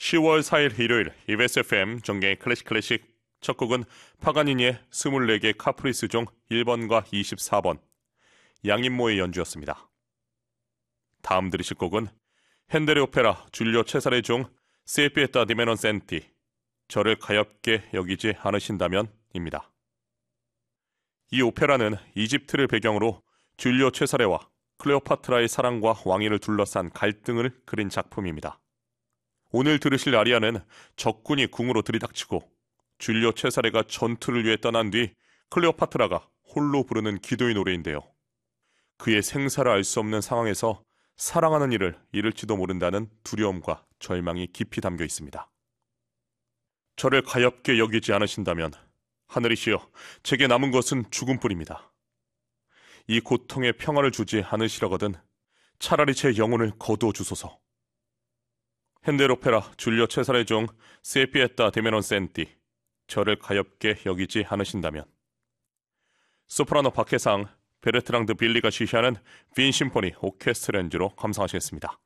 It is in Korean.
10월 4일 일요일 EBS FM 정경의 클래식 첫 곡은 파가니니의 24개 카프리스 중 1번과 24번 양인모의 연주였습니다. 다음 들으실 곡은 핸델의 오페라 줄리오 체사레 중 세피에타 디메논 센티 저를 가엾게 여기지 않으신다면 입니다. 이 오페라는 이집트를 배경으로 줄리오 체사레와 클레오파트라의 사랑과 왕위를 둘러싼 갈등을 그린 작품입니다. 오늘 들으실 아리아는 적군이 궁으로 들이닥치고 줄리오 체사레가 전투를 위해 떠난 뒤 클레오파트라가 홀로 부르는 기도의 노래인데요. 그의 생사를 알 수 없는 상황에서 사랑하는 이를 잃을지도 모른다는 두려움과 절망이 깊이 담겨 있습니다. 저를 가엾게 여기지 않으신다면 하늘이시여 제게 남은 것은 죽음뿐입니다. 이 고통에 평화를 주지 않으시려거든 차라리 제 영혼을 거두어 주소서. 핸델 오페라 줄리오 체사레 중 세피에타 디메논 센티 저를 가엾게 여기지 않으신다면. 소프라노 박해상 베르트랑드 빌리가 지휘하는 빈 심포니 오케스트라 연주로 감상하시겠습니다.